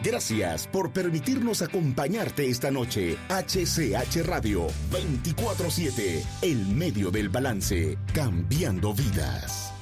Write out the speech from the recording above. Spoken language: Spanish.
Gracias por permitirnos acompañarte esta noche. HCH Radio 24/7, el medio del balance, cambiando vidas.